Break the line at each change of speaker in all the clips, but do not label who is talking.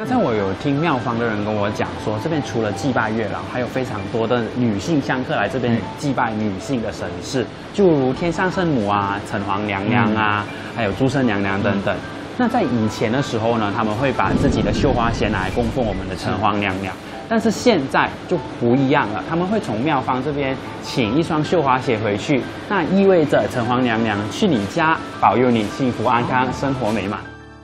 刚才我有听庙方的人跟我讲说，这边除了祭拜月老，还有非常多的女性香客来这边祭拜女性的神事，就如天上圣母啊、城隍娘娘啊，还有诸圣娘娘等等。那在以前的时候呢，他们会把自己的绣花鞋拿来供奉我们的城隍娘娘。但是现在就不一样了，他们会从庙方这边请一双绣花鞋回去，那意味着城隍娘娘去你家保佑你幸福安康、生活美满。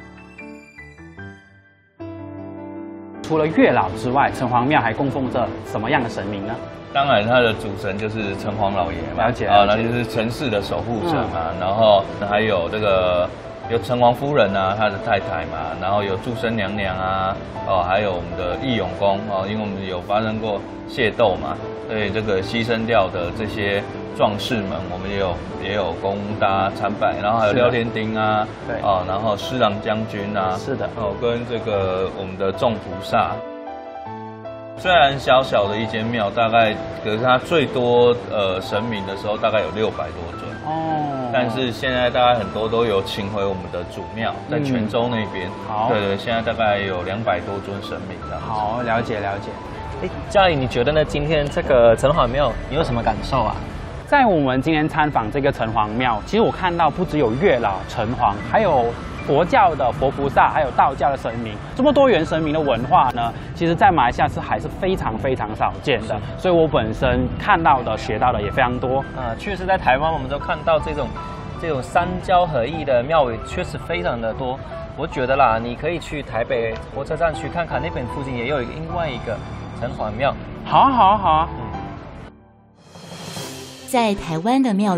除了月老之外，城隍庙还供奉着什么样的神明呢？
当然，它的主神就是城隍老爷嘛，
了解
啊，那就是城市的守护者嘛。然后还有这个有城隍夫人啊，他的太太嘛，然后有祝生娘娘啊，哦，还有我们的义勇公哦，因为我们有发生过械斗嘛，所以这个牺牲掉的这些壮士们，我们也有供大家参拜，然后还有廖天丁啊，
对，
哦，然后施琅将军啊，
是的，
哦，跟这个我们的众菩萨。虽然小小的一间庙，大概可是它最多神明的时候大概有600多尊哦，但是现在大概很多都有请回我们的主庙，在泉州那边。好，对，现在大概有200多尊神明这样子。
好，了解了解。
嘉玲，你觉得呢？今天这个城隍庙你有什么感受啊？
在我们今天参访这个城隍庙，其实我看到不只有月老、城隍，还有佛教的佛菩萨，还有道教的神明，这么多元神明的文化呢，其实在马来西亚还是非常非常少见的。所以我本身看到的、学到的也非常多。
确实在台湾我们都看到这种三教合一的庙宇，确实非常的多。我觉得啦，你可以去台北火车站去看看，那边附近也有另外一个城隍庙。
好啊，好啊，好啊。
在台湾的庙